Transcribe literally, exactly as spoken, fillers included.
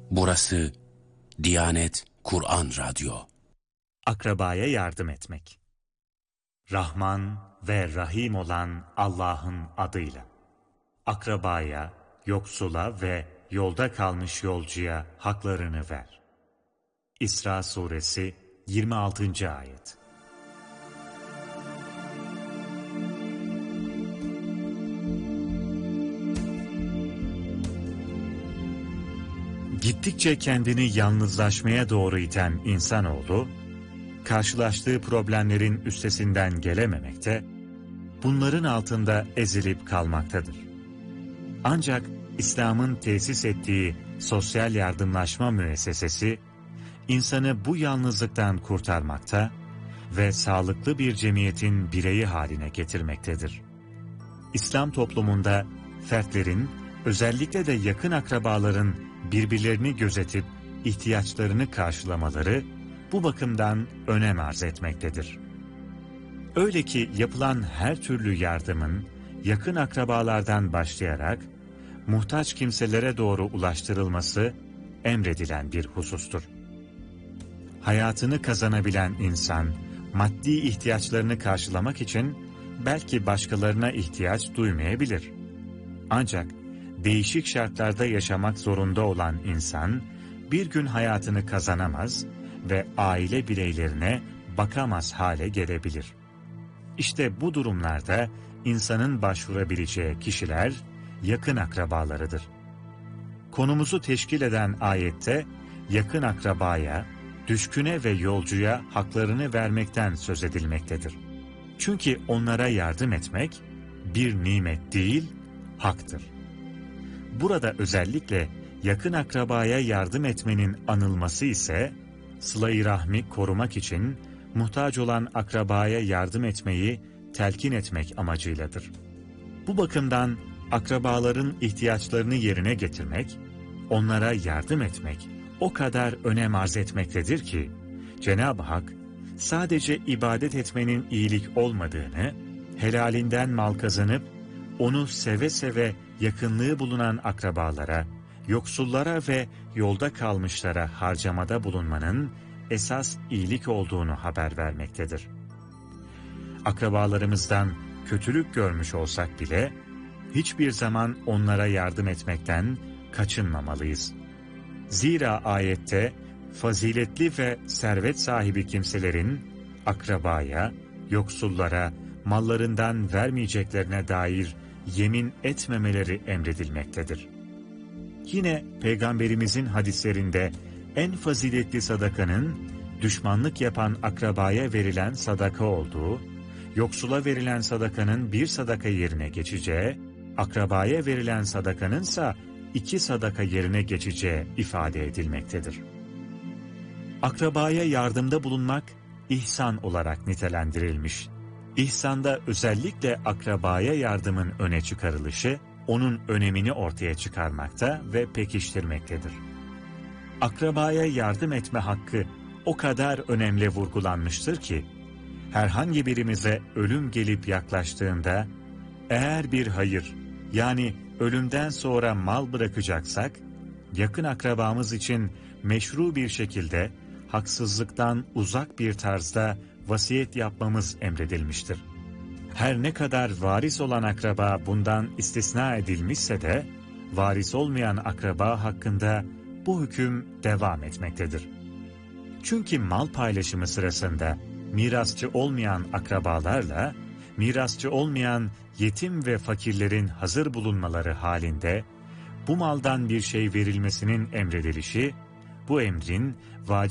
Burası Diyanet Kur'an Radyo. Akrabaya yardım etmek. Rahman ve Rahim olan Allah'ın adıyla. Akrabaya, yoksula ve yolda kalmış yolcuya haklarını ver. İsra Suresi yirmi altıncı ayet. Gittikçe kendini yalnızlaşmaya doğru iten insanoğlu, karşılaştığı problemlerin üstesinden gelememekte, bunların altında ezilip kalmaktadır. Ancak İslam'ın tesis ettiği sosyal yardımlaşma müessesesi, insanı bu yalnızlıktan kurtarmakta ve sağlıklı bir cemiyetin bireyi haline getirmektedir. İslam toplumunda fertlerin, özellikle de yakın akrabaların birbirlerini gözetip ihtiyaçlarını karşılamaları bu bakımdan önem arz etmektedir. Öyle ki yapılan her türlü yardımın yakın akrabalardan başlayarak muhtaç kimselere doğru ulaştırılması emredilen bir husustur. Hayatını kazanabilen insan, maddi ihtiyaçlarını karşılamak için belki başkalarına ihtiyaç duymayabilir. Ancak değişik şartlarda yaşamak zorunda olan insan, bir gün hayatını kazanamaz ve aile bireylerine bakamaz hale gelebilir. İşte bu durumlarda insanın başvurabileceği kişiler yakın akrabalarıdır. Konumuzu teşkil eden ayette yakın akrabaya, düşküne ve yolcuya haklarını vermekten söz edilmektedir. Çünkü onlara yardım etmek bir nimet değil, haktır. Burada özellikle yakın akrabaya yardım etmenin anılması ise, sıla-i rahmi korumak için muhtaç olan akrabaya yardım etmeyi telkin etmek amacıyladır. Bu bakımdan akrabaların ihtiyaçlarını yerine getirmek, onlara yardım etmek o kadar önem arz etmektedir ki, Cenab-ı Hak sadece ibadet etmenin iyilik olmadığını, helalinden mal kazanıp onu seve seve yakınlığı bulunan akrabalara, yoksullara ve yolda kalmışlara harcamada bulunmanın esas iyilik olduğunu haber vermektedir. Akrabalarımızdan kötülük görmüş olsak bile, hiçbir zaman onlara yardım etmekten kaçınmamalıyız. Zira ayette, faziletli ve servet sahibi kimselerin, akrabaya, yoksullara, mallarından vermeyeceklerine dair yemin etmemeleri emredilmektedir. Yine Peygamberimizin hadislerinde en faziletli sadakanın düşmanlık yapan akrabaya verilen sadaka olduğu, yoksula verilen sadakanın bir sadaka yerine geçeceği, akrabaya verilen sadakanınsa iki sadaka yerine geçeceği ifade edilmektedir. Akrabaya yardımda bulunmak ihsan olarak nitelendirilmiş. İhsanda özellikle akrabaya yardımın öne çıkarılışı, onun önemini ortaya çıkarmakta ve pekiştirmektedir. Akrabaya yardım etme hakkı o kadar önemli vurgulanmıştır ki, herhangi birimize ölüm gelip yaklaştığında, eğer bir hayır, yani ölümden sonra mal bırakacaksak, yakın akrabamız için meşru bir şekilde, haksızlıktan uzak bir tarzda vasiyet yapmamız emredilmiştir. Her ne kadar varis olan akraba bundan istisna edilmişse de, varis olmayan akraba hakkında bu hüküm devam etmektedir. Çünkü mal paylaşımı sırasında mirasçı olmayan akrabalarla, mirasçı olmayan yetim ve fakirlerin hazır bulunmaları halinde, bu maldan bir şey verilmesinin emredilişi, bu emrin vacip